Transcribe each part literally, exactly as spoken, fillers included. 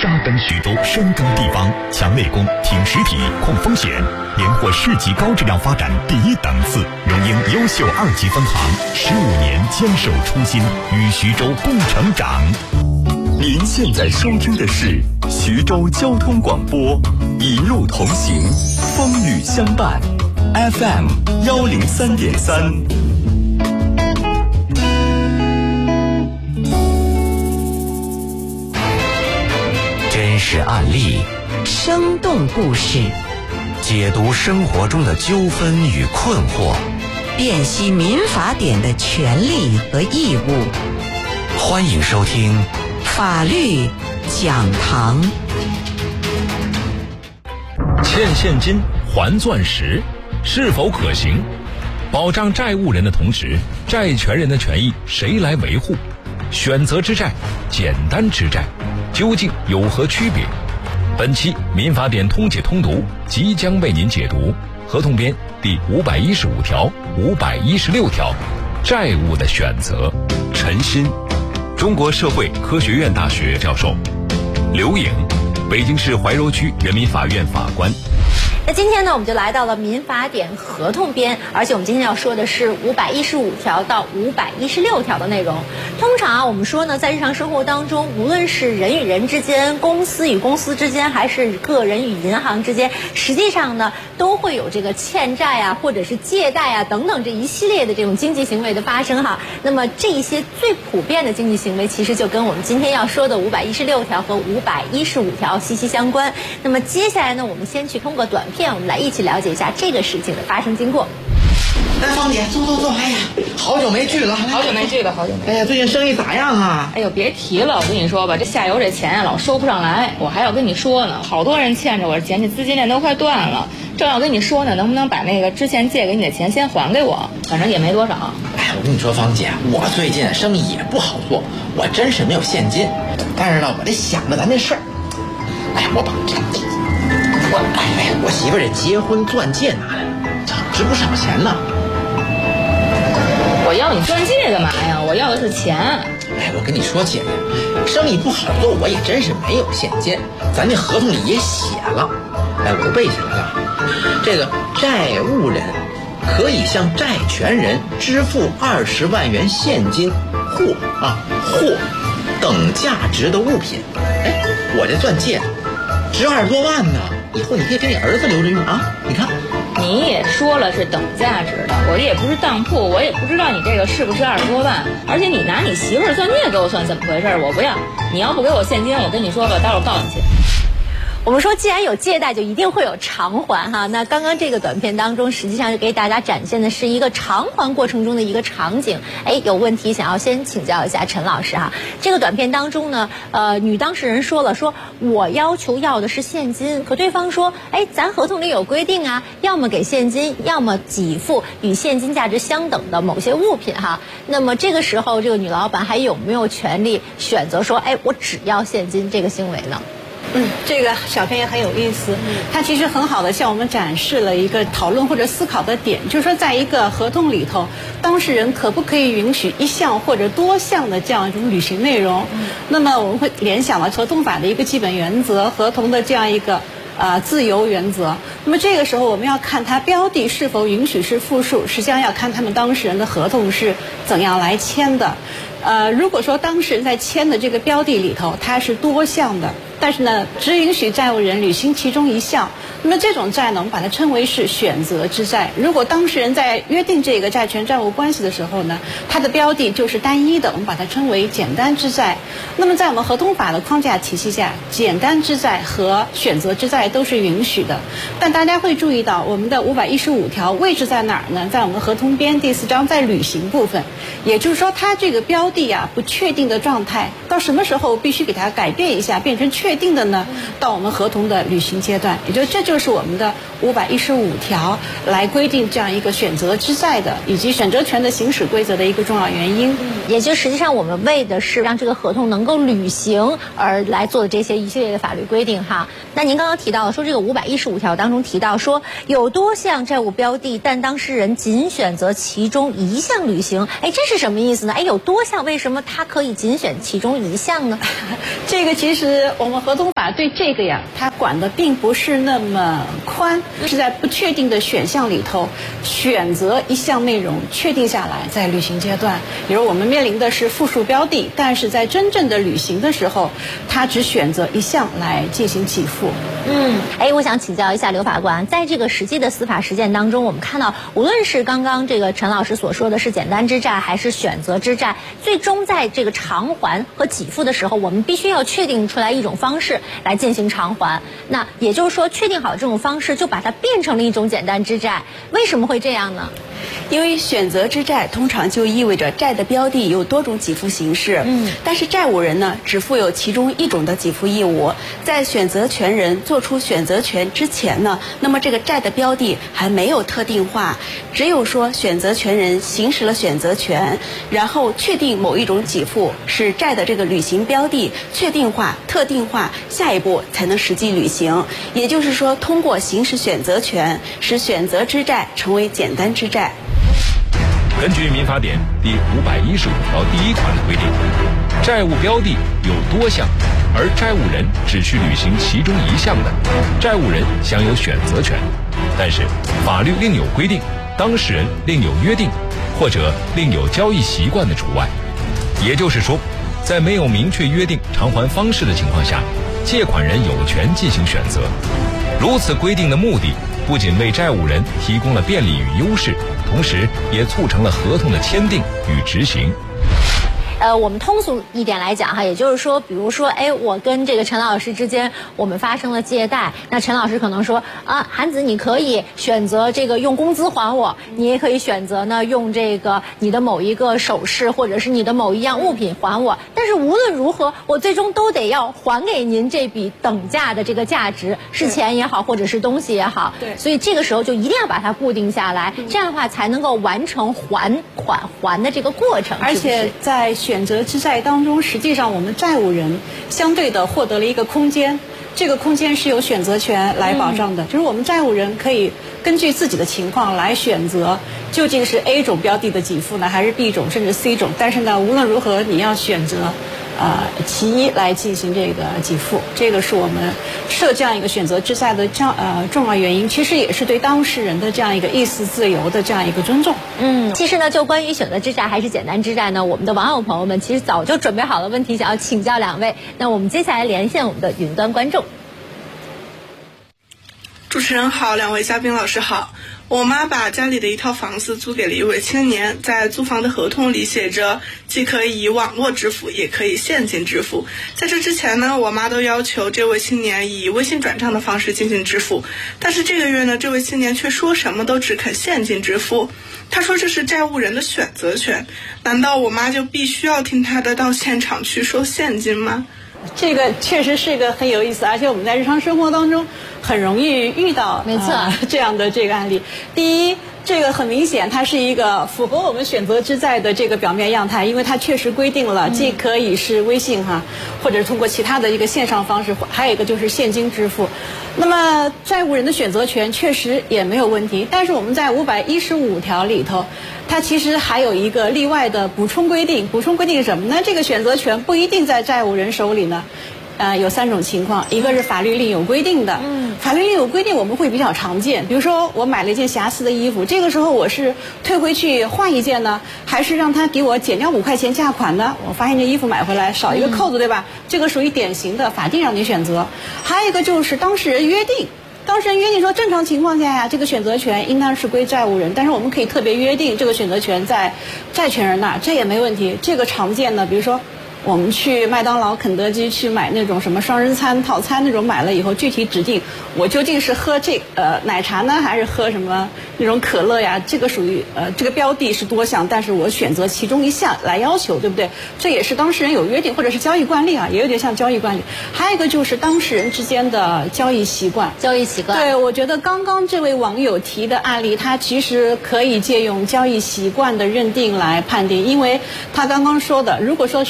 扎根徐州深耕地方，强内功，挺实体，控风险，连获市级高质量发展第一档次，荣膺优秀二级分行，十五年坚守初心，与徐州共成长。 您现在收听的是徐州交通广播，一路同行，风雨相伴 ，F M 幺零三点三。 真实案例， 生动故事， 解读生活中的纠纷与困惑， 辨析民法典的权利和义务。 欢迎收听法律讲堂。 欠现金还钻石是否可行？保障债务人的同时，债权人的权益谁来维护？选择之债，简单之债，究竟有何区别？本期民法典通解通读即将为您解读合同编第五百一十五条、五百一十六条，债务的选择。 陈鑫，中国社会科学院大学教授；刘颖，北京市怀柔区人民法院法官。 那今天呢，我们就来到了民法典合同编，而且我们今天要说的是五百一十五条到五百一十六条的内容。通常啊，我们说呢，在日常生活当中，无论是人与人之间、公司与公司之间，还是个人与银行之间，实际上呢，都会有这个欠债啊，或者是借贷啊等等这一系列的这种经济行为的发生哈。那么这一些最普遍的经济行为，其实就跟我们今天要说的五百一十六条和五百一十五条息息相关。那么接下来呢，我们先去通过短片，我们来一起了解一下这个事情的发生经过。 来，芳姐，坐坐坐。哎呀，好久没聚了， 好久没聚了，好久没。 哎呀，最近生意咋样啊？ 哎呦，别提了，我跟你说吧，这下游这钱啊老收不上来，我还要跟你说呢，好多人欠着我钱，这资金链都快断了。正要跟你说呢，能不能把那个之前借给你的钱先还给我？反正也没多少。 哎，我跟你说，芳姐，我最近生意也不好做，我真是没有现金。但是呢，我得想着咱这事儿。哎，我把这我哎呀，我媳妇儿这结婚钻戒拿来了，值不少钱呢。 我要你钻戒干嘛呀？我要的是钱。 哎，我跟你说，姐姐，生意不好做，我也真是没有现金。咱这合同里也写了，哎，我都背下来了。这个债务人可以向债权人支付二十万元现金或啊或等价值的物品。哎，我这钻戒值二十多万呢，以后你可以给你儿子留着用啊。你看。 你也说了是等价值的，我这也不是当铺，我也不知道你这个是不是二十多万，而且你拿你媳妇儿钻戒给我算怎么回事？我不要，你要不给我现金，我跟你说吧，待会儿告你去。 我们说，既然有借贷，就一定会有偿还哈。那刚刚这个短片当中，实际上是给大家展现的是一个偿还过程中的一个场景。哎，有问题想要先请教一下陈老师哈。这个短片当中呢，呃，女当事人说了，说我要求要的是现金，可对方说，哎，咱合同里有规定啊，要么给现金，要么给付与现金价值相等的某些物品哈。那么这个时候，这个女老板还有没有权利选择说，哎，我只要现金这个行为呢？ 嗯，这个小片也很有意思，它其实很好的向我们展示了一个讨论或者思考的点，就是说在一个合同里头，当事人可不可以允许一项或者多项的这样一种履行内容？那么我们会联想了合同法的一个基本原则，合同的这样一个呃自由原则。那么这个时候我们要看它标的是否允许是复数，实际上要看他们当事人的合同是怎样来签的。呃，如果说当事人在签的这个标的里头，它是多项的，但是呢，只允许债务人履行其中一项，那么这种债呢，我们把它称为是选择之债。如果当事人在约定这个债权债务关系的时候呢，它的标的就是单一的，我们把它称为简单之债。那么在我们合同法的框架体系下，简单之债和选择之债都是允许的。但大家会注意到，我们的五百一十五条位置在哪儿呢？在我们合同编第四章，在履行部分。也就是说，它这个标的啊不确定的状态，到什么时候必须给它改变一下，变成确定的呢？到我们合同的履行阶段，也就这就是我们的五百一十五条来规定这样一个选择之债的以及选择权的行使规则的一个重要原因。 也就实际上我们为的是让这个合同能够履行而来做的这些一系列的法律规定哈。那您刚刚提到了说，这个五百一十五条当中提到说，有多项债务标的，但当事人仅选择其中一项履行。哎，这是什么意思呢？哎，有多项，为什么他可以仅选其中一项呢？ 这个其实我们合同法对这个呀，它管的并不是那么宽，是在不确定的选项里头选择一项内容确定下来，在履行阶段，比如我们面临的是复数标的，但是在真正的履行的时候，它只选择一项来进行给付。 嗯，哎，我想请教一下刘法官，在这个实际的司法实践当中，我们看到，无论是刚刚这个陈老师所说的是简单之债，还是选择之债，最终在这个偿还和给付的时候，我们必须要确定出来一种方式来进行偿还。那也就是说，确定好这种方式，就把它变成了一种简单之债。为什么会这样呢？ 因为选择之债通常就意味着债的标的有多种给付形式，嗯，但是债务人呢只负有其中一种的给付义务。在选择权人做出选择权之前呢，那么这个债的标的还没有特定化，只有说选择权人行使了选择权，然后确定某一种给付，使债的这个履行标的确定化、特定化，下一步才能实际履行。也就是说，通过行使选择权，使选择之债成为简单之债。 根据民法典第五百一十五条第一款的规定，债务标的有多项，而债务人只需履行其中一项的，债务人享有选择权。但是法律另有规定，当事人另有约定，或者另有交易习惯的除外。也就是说，在没有明确约定偿还方式的情况下，借款人有权进行选择。如此规定的目的，不仅为债务人提供了便利与优势，同时也促成了合同的签订与执行。 呃，我们通俗一点来讲哈，也就是说，比如说，哎，我跟这个陈老师之间我们发生了借贷，那陈老师可能说啊，韩子你可以选择这个用工资还我，你也可以选择呢用这个你的某一个首饰或者是你的某一样物品还我，但是无论如何，我最终都得要还给您这笔等价的这个价值，是钱也好，或者是东西也好， 对， 所以这个时候就一定要把它固定下来，这样的话才能够完成还款还的这个过程。 而且在选择之债当中，实际上我们债务人相对的获得了一个空间，这个空间是由选择权来保障的，嗯、就是我们债务人可以根据自己的情况来选择，究竟是 A 种标的的给付呢，还是 B 种甚至 C 种。但是呢，无论如何你要选择呃其一来进行这个给付，这个是我们设这样一个选择之债的这样呃重要原因，其实也是对当事人的这样一个意思自由的这样一个尊重。 嗯，其实呢，就关于选择之债还是简单之债呢，我们的网友朋友们其实早就准备好了问题，想要请教两位。那我们接下来连线我们的云端观众。 主持人好，两位嘉宾老师好。我妈把家里的一套房子租给了一位青年，在租房的合同里写着既可以以网络支付也可以现金支付。在这之前呢，我妈都要求这位青年以微信转账的方式进行支付，但是这个月呢，这位青年却说什么都只肯现金支付。他说这是债务人的选择权，难道我妈就必须要听他的到现场去收现金吗？ 这个确实是一个很有意思，而且我们在日常生活当中很容易遇到， 没错、 呃、这样的这个案例。第一，这个很明显它是一个符合我们选择之债的这个表面样态，因为它确实规定了既可以是微信哈，或者是通过其他的一个线上方式，还有一个就是现金支付。那么债务人的选择权确实也没有问题，但是我们在五百一十五条里头，它其实还有一个例外的补充规定。补充规定是什么呢？这个选择权不一定在债务人手里呢。呃，有三种情况，一个是法律另有规定的，嗯，法律另有规定我们会比较常见，比如说我买了一件瑕疵的衣服，这个时候我是退回去换一件呢，还是让他给我减掉五块钱价款呢？我发现这衣服买回来少一个扣子，嗯、对吧？这个属于典型的法定让你选择。还有一个就是当事人约定。当事人约定说，正常情况下呀，这个选择权应当是归债务人，但是我们可以特别约定这个选择权在债权人那儿，这也没问题。这个常见的，比如说我们去麦当劳、肯德基去买那种什么双人餐套餐那种，买了以后具体指定我究竟是喝这呃奶茶呢，还是喝什么那种可乐呀？这个属于呃这个标的是多项，但是我选择其中一项来要求，对不对？这也是当事人有约定，或者是交易惯例啊，也有点像交易惯例。还有一个就是当事人之间的交易习惯。 交易习惯。 对，我觉得刚刚这位网友提的案例，他其实可以借用交易习惯的认定来判定，因为他刚刚说的，如果说是有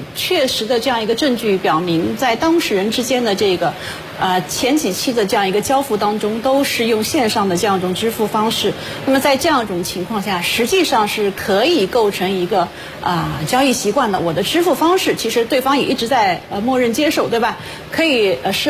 确实的这样一个证据表明，在当事人之间的这个呃前几期的这样一个交付当中，都是用线上的这样一种支付方式。那么在这样一种情况下，实际上是可以构成一个啊、呃、交易习惯的。我的支付方式其实对方也一直在呃默认接受，对吧？可以呃是。